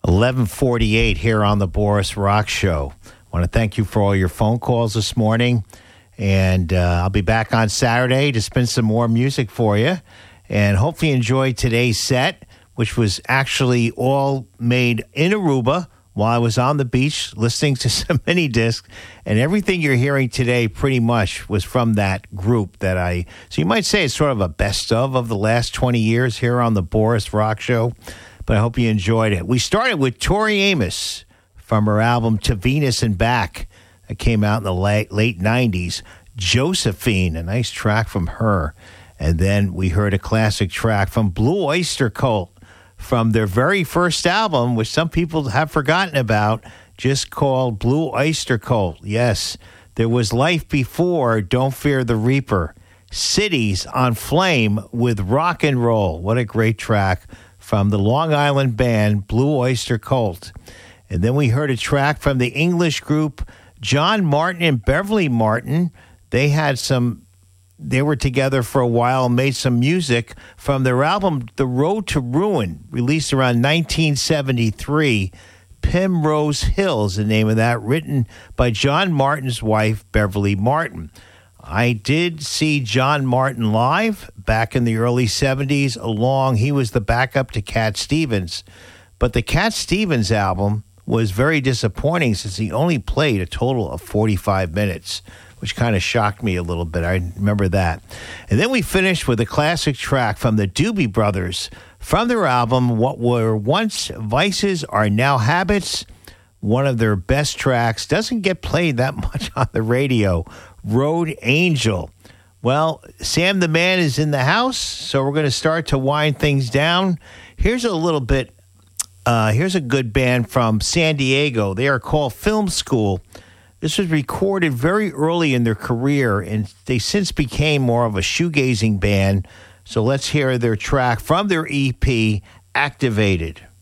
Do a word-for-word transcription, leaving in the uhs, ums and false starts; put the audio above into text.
eleven forty-eight here on the Boris Rock Show. I want to thank you for all your phone calls this morning. And uh, I'll be back on Saturday to spin some more music for you. And hopefully you enjoyed today's set, which was actually all made in Aruba while I was on the beach listening to some mini discs. And everything you're hearing today pretty much was from that group that I... So you might say it's sort of a best of of the last twenty years here on the Boris Rock Show. But I hope you enjoyed it. We started with Tori Amos from her album To Venus and Back that came out in the late, late nineties. Josephine, a nice track from her. And then we heard a classic track from Blue Oyster Cult from their very first album, which some people have forgotten about, just called Blue Oyster Cult. Yes, there was life before Don't Fear the Reaper. Cities on Flame with Rock and Roll. What a great track from the Long Island band Blue Oyster Cult. And then we heard a track from the English group John Martin and Beverly Martin. They had some, they were together for a while and made some music from their album The Road to Ruin, released around nineteen seventy-three. Primrose Hill is the name of that, written by John Martin's wife, Beverly Martin. I did see John Martin live back in the early seventies along. He was the backup to Cat Stevens. But the Cat Stevens album was very disappointing since he only played a total of forty-five minutes, which kind of shocked me a little bit. I remember that. And then we finished with a classic track from the Doobie Brothers from their album What Were Once Vices Are Now Habits. One of their best tracks. Doesn't get played that much on the radio. Road Angel. Well, Sam the Man is in the house, so we're going to start to wind things down. Here's a little bit, uh, here's a good band from San Diego. They are called Film School. This was recorded very early in their career, and they since became more of a shoegazing band. So let's hear their track from their E P, Activated.